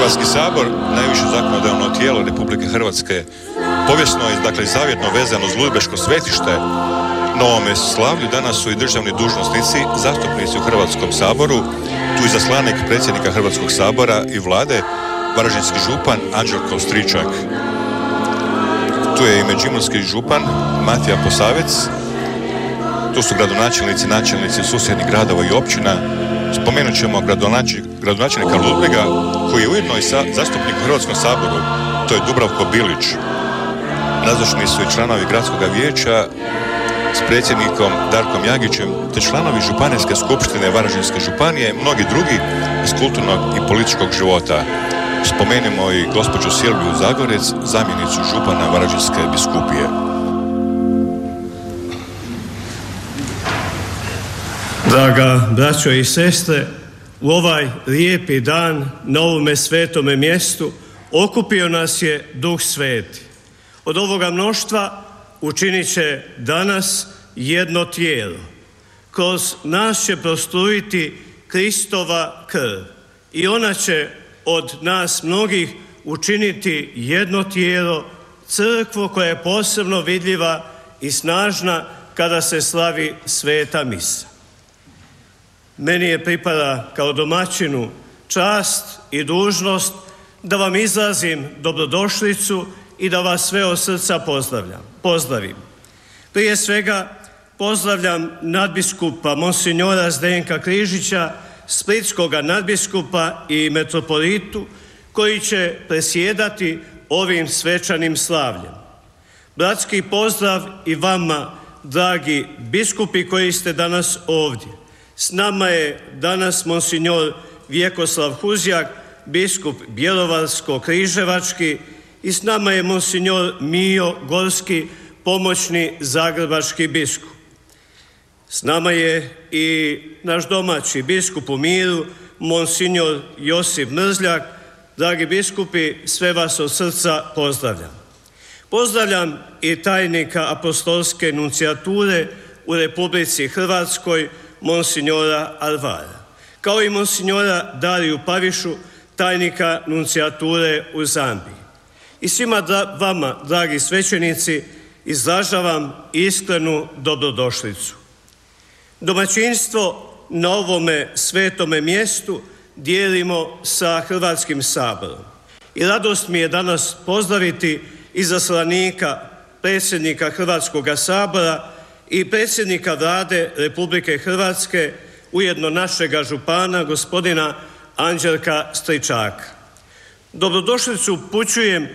Hrvatski sabor, najviše zakonodavno tijelo Republike Hrvatske, povijesno je, dakle, zavjetno vezano uz Ludbreško svetište. Na ovome slavlju danas su i državni dužnosnici, zastupnici u Hrvatskom saboru, tu i zaslanik predsjednika Hrvatskog sabora i vlade, varaždinski župan Anđelko Stričak. Tu je i međimurski župan Matija Posavec. Tu su gradonačelnici, načelnici susjednih gradova i općina. Spomenut ćemo gradonačelnika Ludbrega, koji je ujedno i zastupnik u Hrvatskom saboru, to je Dubravko Bilić. Nazočni su i članovi gradskog vijeća s predsjednikom Darkom Jagićem, te članovi Županijske skupštine Varaždinske županije, mnogi drugi iz kulturnog i političkog života. Spomenimo i gospođu Silviju Zagorec, zamjenicu župana Varaždinske biskupije. Draga braćo i sestre, u ovaj lijepi dan na ovome svetome mjestu okupio nas je Duh Sveti. Od ovoga mnoštva učinit će danas jedno tijelo. Kroz nas će prostrujiti Kristova krv i ona će od nas mnogih učiniti jedno tijelo, crkvu koja je posebno vidljiva i snažna kada se slavi sveta misa. Meni je pripada kao domaćinu čast i dužnost da vam izrazim dobrodošlicu i da vas sve od srca pozdravim. Prije svega pozdravljam nadbiskupa monsinjora Zdenka Križića, splitskoga nadbiskupa i metropolitu koji će presjedati ovim svečanim slavljem. Bratski pozdrav i vama, dragi biskupi koji ste danas ovdje. S nama je danas monsinjor Vjekoslav Huzjak, biskup Bjelovarsko-križevački, i s nama je monsinjor Mijo Gorski, pomoćni zagrebački biskup. S nama je i naš domaći biskup u miru, monsinjor Josip Mrzljak. Dragi biskupi, sve vas od srca pozdravljam. Pozdravljam i tajnika apostolske nuncijature u Republici Hrvatskoj, monsinjora Arvara, kao i monsinjora Dariju Pavišu, tajnika nuncijature u Zambiji. I svima vama, dragi svećenici, izražavam iskrenu dobrodošlicu. Domaćinstvo na ovome svetome mjestu dijelimo sa Hrvatskim saborom. I radost mi je danas pozdraviti izaslanika predsjednika Hrvatskoga sabora i predsjednika Vlade Republike Hrvatske, ujedno našega župana, gospodina Anđelka Stričaka. Dobrodošlicu upućujem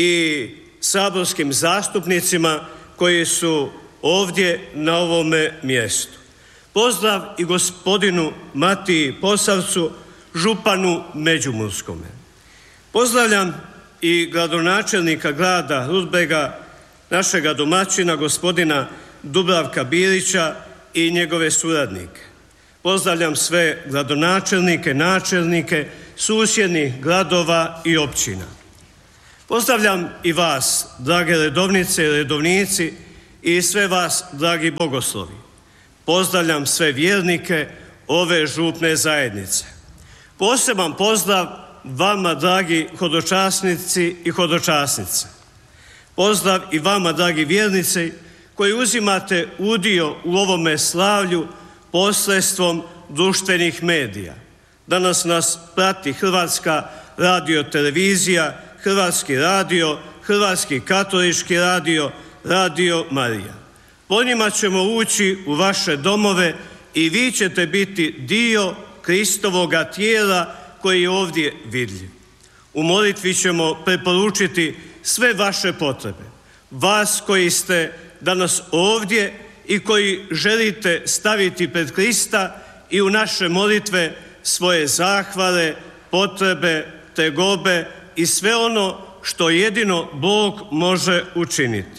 i saborskim zastupnicima koji su ovdje na ovome mjestu. Pozdrav i gospodinu Matiji Posavcu, županu Međimurskome. Pozdravljam i gradonačelnika grada Ludbrega, našega domaćina, gospodina Dubravka Bilića i njegove suradnike. Pozdravljam sve gradonačelnike, načelnike susjednih gradova i općina. Pozdravljam i vas, drage redovnice i redovnici, i sve vas, dragi bogoslovi. Pozdravljam sve vjernike ove župne zajednice. Poseban pozdrav vama, dragi hodočasnici i hodočasnice. Pozdrav i vama, dragi vjernici, koji uzimate udio u ovome slavlju posredstvom društvenih medija. Danas nas prati Hrvatska radiotelevizija, Hrvatski radio, Hrvatski katolički radio, Radio Marija. Po njima ćemo ući u vaše domove i vi ćete biti dio Kristovoga tijela koji je ovdje vidljiv. U molitvi ćemo preporučiti sve vaše potrebe. Vas koji ste danas ovdje i koji želite staviti pred Krista i u naše molitve svoje zahvale, potrebe, tegobe i sve ono što jedino Bog može učiniti.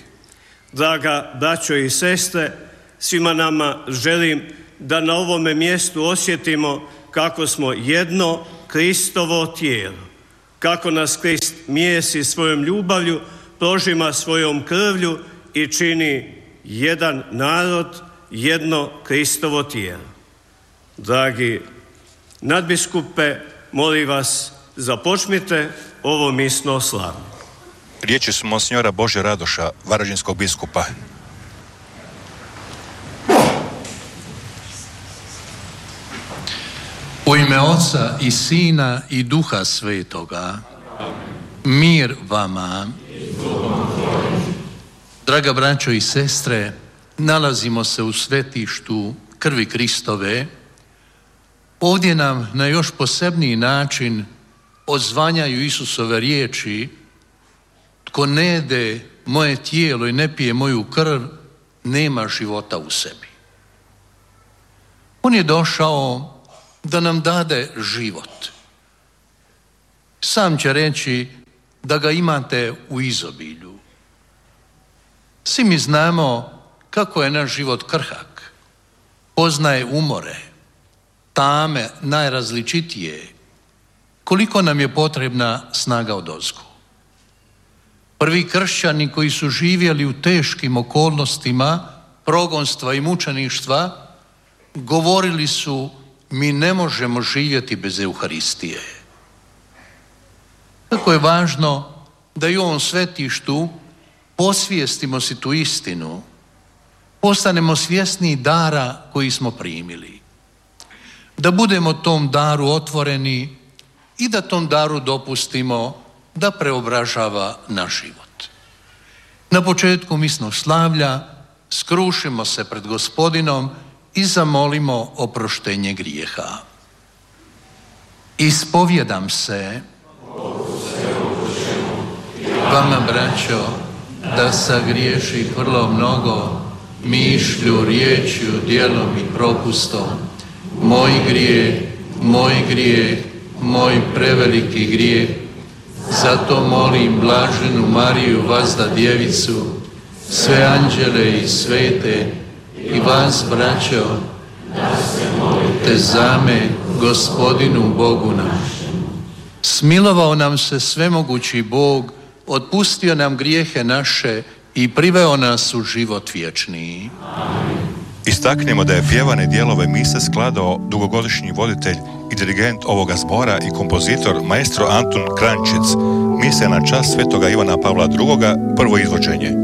Draga braćo i sestre, svima nama želim da na ovome mjestu osjetimo kako smo jedno Kristovo tijelo, kako nas Krist mijesi svojom ljubavlju, prožima svojom krvlju i čini jedan narod, jedno Kristovo tijelo. Dragi nadbiskupe, molim vas Započnite ovo misno slavlje. Riječi su monsignora Bože Radoša, varaždinskog biskupa. U ime Oca i Sina i Duha Svetoga, mir vama. Draga braćo i sestre, nalazimo se u svetištu krvi Kristove. Ovdje nam na još posebniji način odzvanjaju Isusove riječi: tko ne jede moje tijelo i ne pije moju krv, nema života u sebi. On je došao da nam dade život. Sam će reći da ga imate u izobilju. Svi mi znamo kako je naš život krhak. Poznaje umore, tame najrazličitije. Koliko nam je potrebna snaga odozgo. Prvi kršćani koji su živjeli u teškim okolnostima progonstva i mučeništva govorili su: mi ne možemo živjeti bez Euharistije. Tako je važno da i u ovom svetištu posvijestimo si tu istinu, postanemo svjesni dara koji smo primili, da budemo tom daru otvoreni i da tom daru dopustimo da preobražava naš život. Na početku misnog slavlja skrušimo se pred Gospodinom i zamolimo oproštenje grijeha. Ispovjedam se vama, braćo, da sagriješih vrlo mnogo mišlju, riječju, djelom i propustom. Moj grijeh, moj preveliki grijeh. Zato molim blaženu Mariju, vazda djevicu, sve anđele i svete i vas, braćo, da se molite za me Gospodinu Bogu našem. Smilovao nam se svemogući Bog, otpustio nam grijehe naše i priveo nas u život vječni. Amen. Istaknemo da je pjevane dijelove mise skladao dugogodišnji voditelj i dirigent ovoga zbora i kompozitor maestro Antun Kranjčic. Mise na čast svetoga Ivana Pavla II. Prvo izvođenje.